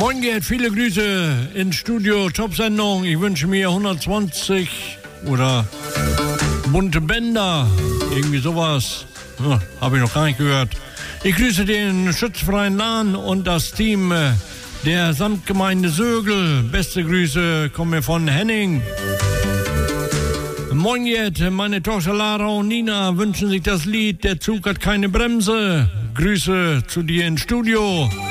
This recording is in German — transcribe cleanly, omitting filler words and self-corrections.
Moin Gerd, viele Grüße ins Studio, Top-Sendung. Ich wünsche mir 120 oder bunte Bänder, irgendwie sowas. Habe ich noch gar nicht gehört. Ich grüße den Schützenverein Lahn und das Team der Samtgemeinde Sögel. Beste Grüße kommen mir von Henning. Moin Gerd, meine Tochter Lara und Nina wünschen sich das Lied Der Zug hat keine Bremse. Grüße zu dir ins Studio.